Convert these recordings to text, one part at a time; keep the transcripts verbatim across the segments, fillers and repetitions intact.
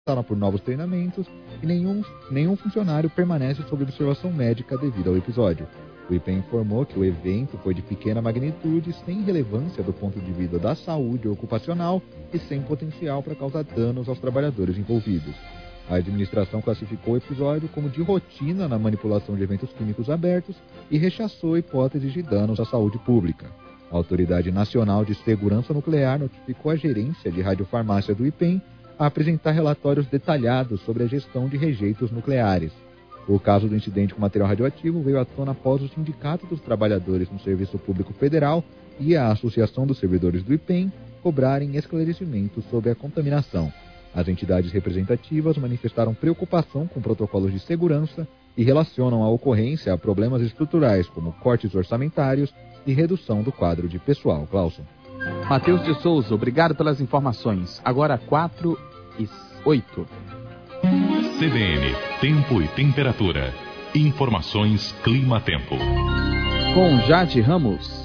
passaram por novos treinamentos e nenhum, nenhum funcionário permanece sob observação médica devido ao episódio. O I P E M informou que o evento foi de pequena magnitude, sem relevância do ponto de vista da saúde ocupacional e sem potencial para causar danos aos trabalhadores envolvidos. A administração classificou o episódio como de rotina na manipulação de eventos químicos abertos e rechaçou hipóteses de danos à saúde pública. A Autoridade Nacional de Segurança Nuclear notificou a gerência de radiofarmácia do I P E M a apresentar relatórios detalhados sobre a gestão de rejeitos nucleares. O caso do incidente com material radioativo veio à tona após o Sindicato dos Trabalhadores no Serviço Público Federal e a Associação dos Servidores do I P E M cobrarem esclarecimentos sobre a contaminação. As entidades representativas manifestaram preocupação com protocolos de segurança e relacionam a ocorrência a problemas estruturais como cortes orçamentários e redução do quadro de pessoal. Clauson. Matheus de Souza, obrigado pelas informações. Agora quatro e oito. C B N, Tempo e Temperatura. Informações Clima-Tempo. Com Jade Ramos.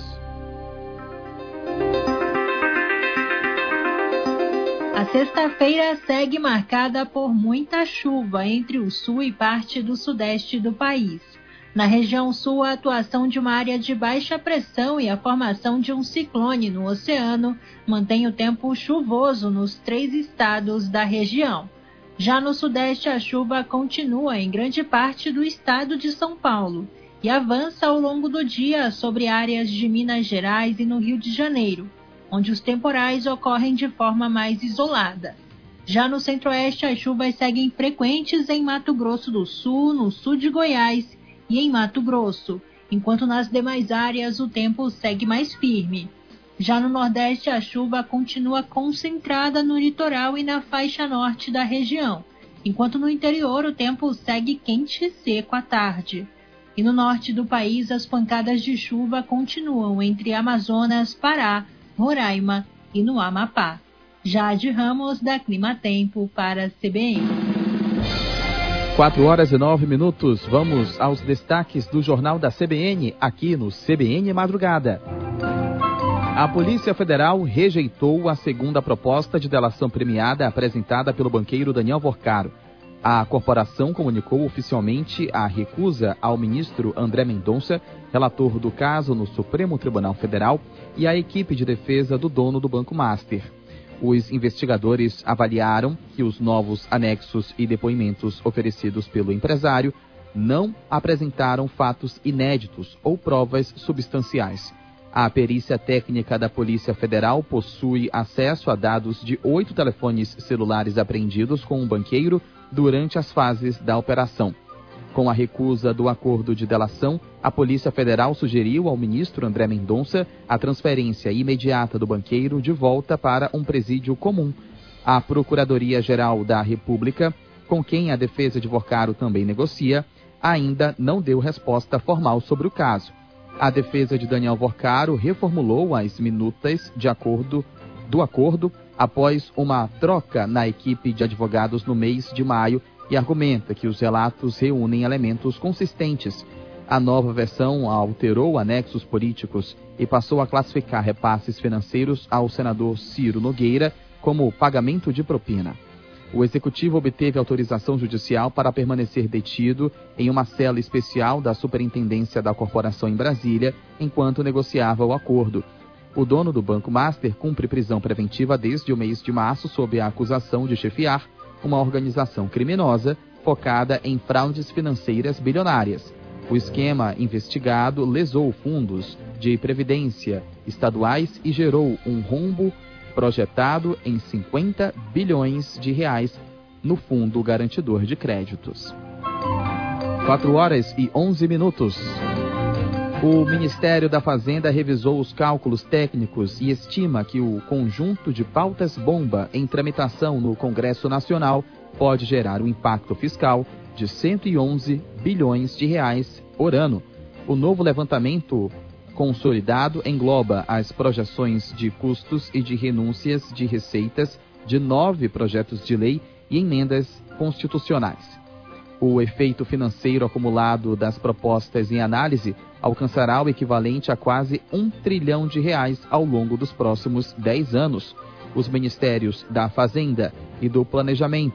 A sexta-feira segue marcada por muita chuva entre o sul e parte do sudeste do país. Na região sul, a atuação de uma área de baixa pressão e a formação de um ciclone no oceano mantém o tempo chuvoso nos três estados da região. Já no sudeste, a chuva continua em grande parte do estado de São Paulo e avança ao longo do dia sobre áreas de Minas Gerais e no Rio de Janeiro, onde os temporais ocorrem de forma mais isolada. Já no centro-oeste, as chuvas seguem frequentes em Mato Grosso do Sul, no sul de Goiás e em Mato Grosso, enquanto nas demais áreas o tempo segue mais firme. Já no Nordeste, a chuva continua concentrada no litoral e na faixa norte da região, enquanto no interior o tempo segue quente e seco à tarde. E no norte do país, as pancadas de chuva continuam entre Amazonas, Pará, Roraima e no Amapá. Jade Ramos, da Clima-Tempo, para a C B N. quatro horas e nove minutos. Vamos aos destaques do Jornal da C B N, aqui no C B N Madrugada. A Polícia Federal rejeitou a segunda proposta de delação premiada apresentada pelo banqueiro Daniel Vorcaro. A corporação comunicou oficialmente a recusa ao ministro André Mendonça, relator do caso no Supremo Tribunal Federal, e à equipe de defesa do dono do Banco Master. Os investigadores avaliaram que os novos anexos e depoimentos oferecidos pelo empresário não apresentaram fatos inéditos ou provas substanciais. A perícia técnica da Polícia Federal possui acesso a dados de oito telefones celulares apreendidos com o banqueiro durante as fases da operação. Com a recusa do acordo de delação, a Polícia Federal sugeriu ao ministro André Mendonça a transferência imediata do banqueiro de volta para um presídio comum. A Procuradoria-Geral da República, com quem a defesa de Vorcaro também negocia, ainda não deu resposta formal sobre o caso. A defesa de Daniel Vorcaro reformulou as minutas de acordo, do acordo após uma troca na equipe de advogados no mês de maio e argumenta que os relatos reúnem elementos consistentes. A nova versão alterou anexos políticos e passou a classificar repasses financeiros ao senador Ciro Nogueira como pagamento de propina. O executivo obteve autorização judicial para permanecer detido em uma cela especial da Superintendência da Corporação em Brasília, enquanto negociava o acordo. O dono do Banco Master cumpre prisão preventiva desde o mês de março sob a acusação de chefiar uma organização criminosa focada em fraudes financeiras bilionárias. O esquema investigado lesou fundos de previdência estaduais e gerou um rombo projetado em cinquenta bilhões de reais no Fundo Garantidor de Créditos. quatro horas e onze minutos. O Ministério da Fazenda revisou os cálculos técnicos e estima que o conjunto de pautas-bomba em tramitação no Congresso Nacional pode gerar um impacto fiscal de cento e onze bilhões de reais por ano. O novo levantamento consolidado engloba as projeções de custos e de renúncias de receitas de nove projetos de lei e emendas constitucionais. O efeito financeiro acumulado das propostas em análise alcançará o equivalente a quase um trilhão de reais ao longo dos próximos dez anos. Os ministérios da Fazenda e do Planejamento